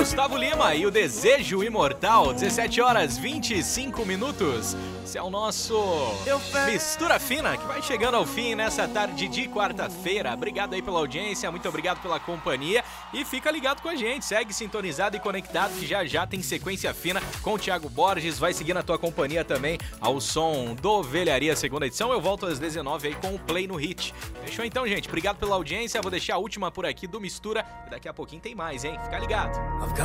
Gustavo Lima e o Desejo Imortal, 17 horas 25 minutos. Esse é o nosso Mistura Fina, que vai chegando ao fim nessa tarde de quarta-feira. Obrigado aí pela audiência, muito obrigado pela companhia e fica ligado com a gente, segue sintonizado e conectado que já já tem sequência fina com o Thiago Borges, vai seguir na tua companhia também ao som do Ovelharia segunda edição. Eu volto às 19 aí com o Play no Hit. Fechou então, gente? Obrigado pela audiência, vou deixar a última por aqui do Mistura e daqui a pouquinho tem mais, hein? Fica ligado.